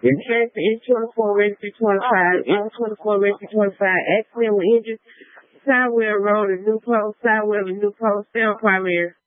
Enhance the N24 ready through 25, N24 ready through 25, accidental injuries, side wheel road and new post, side wheel and new post, sale primary.